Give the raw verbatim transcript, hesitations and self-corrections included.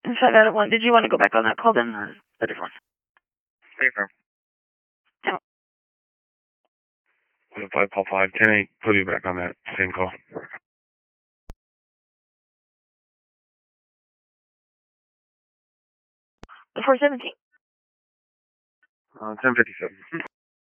five out of one. Did you want to go back on that call then, or a different one? Stay firm. No. five call five, ten eight, put you back on that same call. four seventeen. Uh, ten fifty-seven.